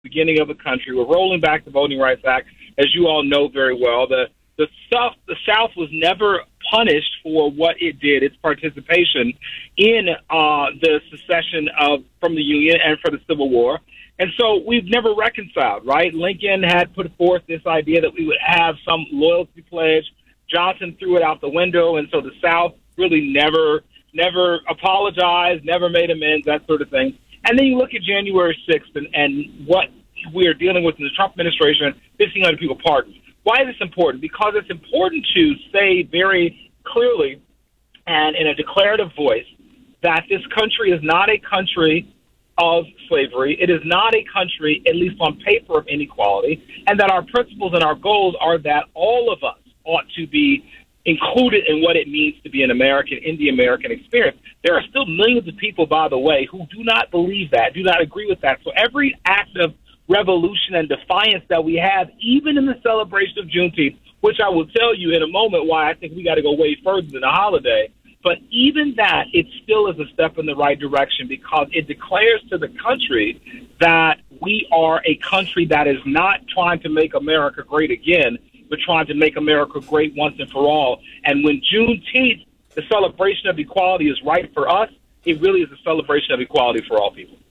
beginning of the country. We're rolling back the Voting Rights Act, as you all know very well. The South was never punished for what it did, its participation in the secession from the Union and for the Civil War. And so we've never reconciled, right? Lincoln had put forth this idea that we would have some loyalty pledge. Johnson threw it out the window, and so the South really never apologized, never made amends, that sort of thing. And then you look at January 6th and what we're dealing with in the Trump administration, 1,500 people pardoned. Why is this important? Because it's important to say very clearly and in a declarative voice that this country is not a country of slavery. It is not a country, at least on paper, of inequality, and that our principles and our goals are that all of us ought to be included in what it means to be an American, in the American experience. There are still millions of people, by the way, who do not believe that, do not agree with that. So every act of revolution and defiance that we have, even in the celebration of Juneteenth, which I will tell you in a moment why I think we got to go way further than a holiday, but even that, it still is a step in the right direction because it declares to the country that we are a country that is not trying to make America great again, but trying to make America great once and for all. And when Juneteenth, the celebration of equality, is right for us, it really is a celebration of equality for all people.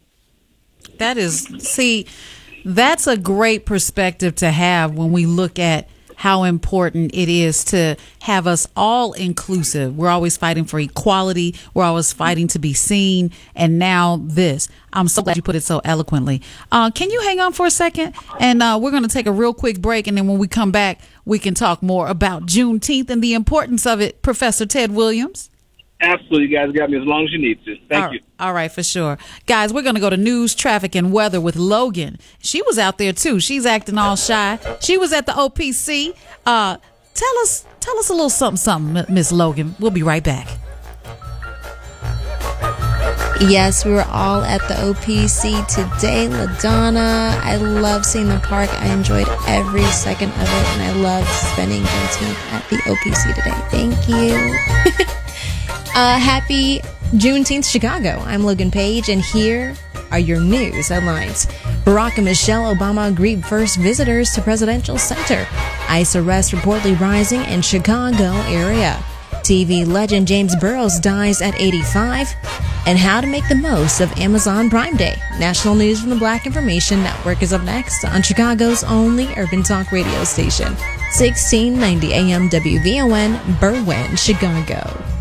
That's a great perspective to have when we look at how important it is to have us all inclusive. We're always fighting for equality. We're always fighting to be seen. And now this. I'm so glad you put it so eloquently. Can you hang on for a second? And we're going to take a real quick break. And then when we come back, we can talk more about Juneteenth and the importance of it. Professor Ted Williams. Absolutely. You guys got me as long as you need to. Thank you. All right, for sure. Guys, we're going to go to news, traffic, and weather with Logan. She was out there, too. She's acting all shy. She was at the OPC. Tell us a little something, Miss Logan. We'll be right back. Yes, we were all at the OPC today, LaDonna. I love seeing the park. I enjoyed every second of it, and I loved spending Juneteenth at the OPC today. Thank you. Happy Juneteenth, Chicago. I'm Logan Page, and here are your news headlines. Barack and Michelle Obama greet first visitors to Presidential Center. ICE arrest reportedly rising in Chicago area. TV legend James Burrows dies at 85. And how to make the most of Amazon Prime Day. National news from the Black Information Network is up next on Chicago's only urban talk radio station. 1690 AM WVON, Berwyn, Chicago.